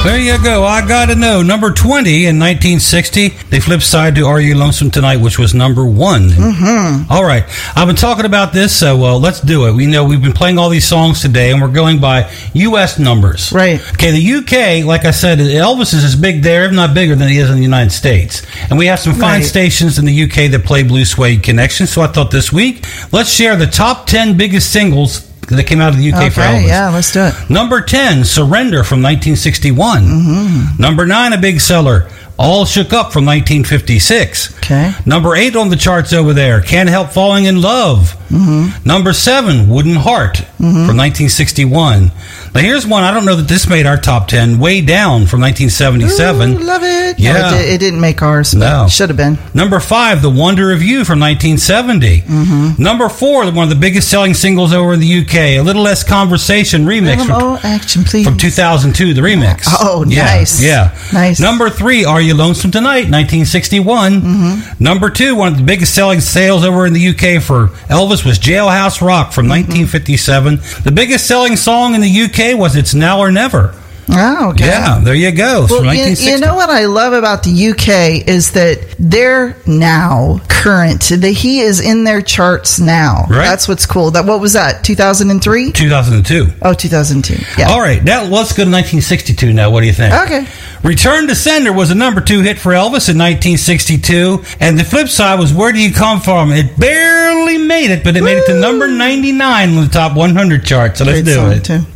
There you go. I Gotta Know. Number 20 in 1960. They flipped side to Are You Lonesome Tonight, which was number 1. Mm-hmm. All right. I've been talking about this, so let's do it. We know we've been playing all these songs today, and we're going by U.S. numbers. Right. Okay, the U.K., like I said, Elvis is as big there, if not bigger, than he is in the United States. And we have some fine stations in the U.K. that play Blue Suede Connection, so I thought this week, let's share the top 10 biggest singles that came out of the UK for Elvis. Yeah, let's do it. Number 10, Surrender from 1961. Mm-hmm. Number 9, a big seller, All Shook Up from 1956. Okay. Number 8 on the charts over there, Can't Help Falling in Love. Mm-hmm. Number 7, Wooden Heart from 1961. Now here's one, I don't know that this made our top 10, Way Down from 1977. Ooh, love it. Yeah. No, it didn't make ours. No. Should have been. Number 5, The Wonder of You from 1970. Mm-hmm. Number 4, one of the biggest selling singles over in the UK, A Little Less Conversation remix action, please. from 2002, the remix. Oh, nice. Yeah. Nice. Number 3, Are You Lonesome Tonight, 1961. Mm-hmm. Number 2, one of the biggest selling sales over in the UK for Elvis was Jailhouse Rock from 1957. The biggest selling song in the UK was It's Now or Never. Oh, okay. Yeah, there you go. Well, from 1960. you know what I love about the UK is that they're now current. He is in their charts now. Right. That's what's cool. What was that, 2003? 2002. Oh, 2002. Yeah. All right, now let's go to 1962 now. What do you think? Okay. Return to Sender was a number 2 hit for Elvis in 1962, and the flip side was Where Do You Come From? It barely made it, but it made it to number 99 on the top 100 chart, so let's do it. Too.